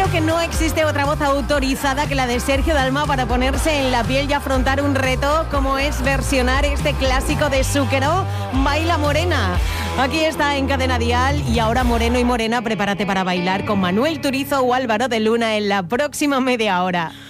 Creo que no existe otra voz autorizada que la de Sergio Dalma para ponerse en la piel y afrontar un reto como es versionar este clásico de Zúquero, Baila Morena. Aquí está en Cadena Dial y ahora Moreno y Morena, prepárate para bailar con Manuel Turizo o Álvaro de Luna en la próxima media hora.